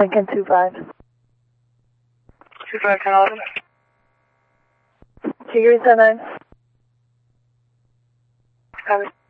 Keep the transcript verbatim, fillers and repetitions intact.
Lincoln two five. two five, ten eleven. Two green seven nine. Copy.